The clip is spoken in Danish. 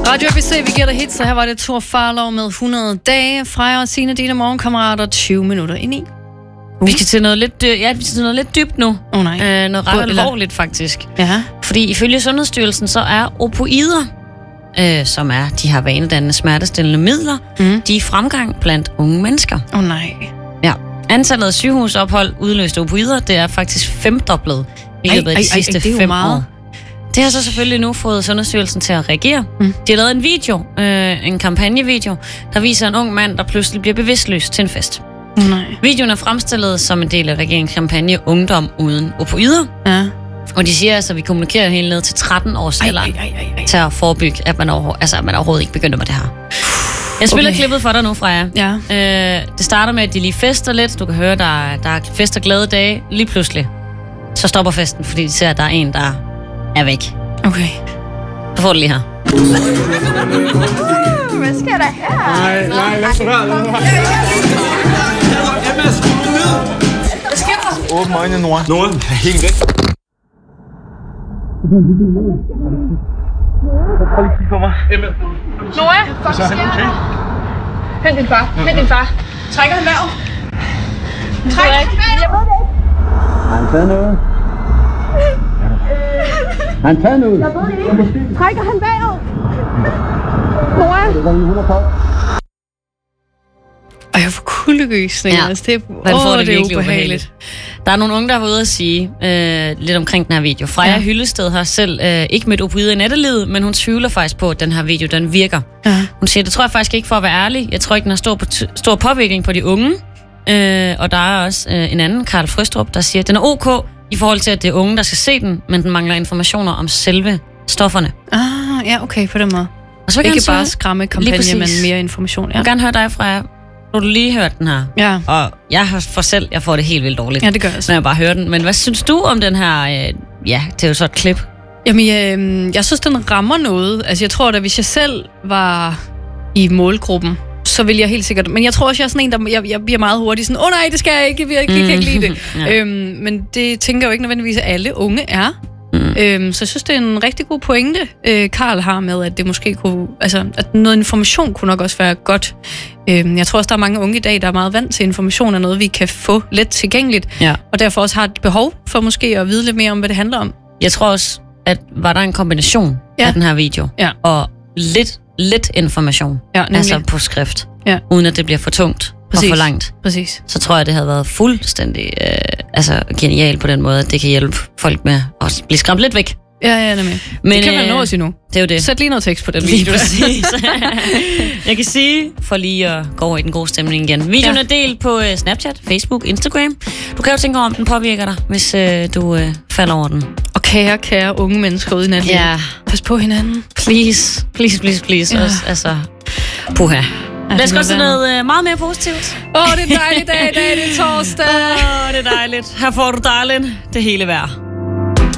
Radio ABC, vi giver dig hits, så her var det Thor Farlov med 100 dage. Freja og Signe, dine morgenkammerater, 20 minutter ind i. Vi skal til noget lidt, dybt nu. Nej. Noget ret alvorligt, faktisk. Ja. Fordi ifølge Sundhedsstyrelsen, så er opioider, som er de her vanedannende smertestillende midler, de er i fremgang blandt unge mennesker. Nej. Ja. Antallet af sygehusophold udløste opioider, det er faktisk femdoblet i løbet af de sidste 5 år. Det har så selvfølgelig nu fået Sundhedsstyrelsen til at reagere. De har lavet en video, en kampagnevideo, der viser en ung mand, der pludselig bliver bevidstløs til en fest. Nej. Videoen er fremstillet som en del af regeringens kampagne Ungdom uden opioider. Ja. Og de siger altså, at vi kommunikerer helt ned til 13 års alder til at forebygge, at man overhovedet ikke begynder med det her. Jeg spiller klippet for dig nu, Freja. Ja. Det starter med, at de lige fester lidt. Du kan høre, der er fest og glade dage. Lige pludselig, så stopper festen, fordi de ser, at der er en, der er væk. Okay. Så får du lige her. Hvad skal der her? Nej, lad os røre. Hvad sker der? Åbn øjnene, Nora. Nora, helt væk. Prøv lige at kigge på mig. Nora, hvad sker der? Hent din far. Trækker han vejret? Trækker han vejret? Jeg ved det ikke. Har han taget noget? Har han taget noget? Jeg ved det ikke. Trækker han vejret? Nora? Og jeg får kuldegysninger. Ja. Altså, det Det er ubehageligt. Der er nogle unge, der har været ude at sige lidt omkring den her video. Freja Hyllested har selv ikke mødt opioider i nattelivet, men hun tvivler faktisk på, at den her video, den virker. Ja. Hun siger, det tror jeg faktisk ikke, for at være ærlig. Jeg tror ikke, den har stor påvirkning på de unge. Og der er også en anden, Karl Frøstrup, der siger, at den er ok i forhold til, at det er unge, der skal se den, men den mangler informationer om selve stofferne. Ja, okay, på den måde. Og så Ikke bare skræmme kampagne, men mere information. Jeg vil gerne høre dig, Freja. Nu har du lige hørt den her. Ja. Og jeg får det helt vildt dårligt, Ja, det gør jeg også. når jeg bare hører den. Men hvad synes du om den her? Det er jo så et klip. Jamen, jeg synes, den rammer noget. Altså, jeg tror da, hvis jeg selv var i målgruppen, så vil jeg helt sikkert... Men jeg tror også, jeg er sådan en, der jeg bliver meget hurtigt sådan, nej, det skal jeg ikke, jeg kan ikke lide det. Ja. Men det tænker jeg jo ikke nødvendigvis, at alle unge er. Så jeg synes, det er en rigtig god pointe, Karl har med, at det måske kunne... Altså, at noget information kunne nok også være godt. Jeg tror også, der er mange unge i dag, der er meget vant til information, og noget, vi kan få let tilgængeligt. Ja. Og derfor også har et behov for måske at vide lidt mere om, hvad det handler om. Jeg tror også, at var der en kombination af den her video, og lidt information, altså på skrift, uden at det bliver for tungt og for langt, så tror jeg, det havde været fuldstændig genialt på den måde, at det kan hjælpe folk med at blive skræmt lidt væk. Ja, nemlig. Men det kan man nå os endnu. Det er jo det. Sæt lige noget tekst på den lige video. Præcis. Jeg kan sige, for lige at gå over i den gode stemning igen. Videoen er delt på Snapchat, Facebook, Instagram. Du kan jo tænke over, om den påvirker dig, hvis du falder over den. Og kære unge mennesker ude i natten. Ja. Pas på hinanden. Please. Ja. Også, altså, puha. Lad os gå til noget meget mere positivt. Det er en dejlig dag i dag, det er torsdag. Det er dejligt. Her får du, darling, det hele værd.